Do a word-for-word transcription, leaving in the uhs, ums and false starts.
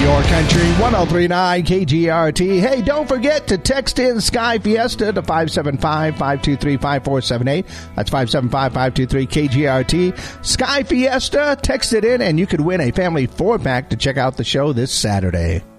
your country, one oh three point nine K G R T. Hey, don't forget to text in Sky Fiesta to five seven five, five two three, five four seven eight. That's five seven five, five two three K G R T. Sky Fiesta, text it in, and you could win a family four-pack to check out the show this Saturday.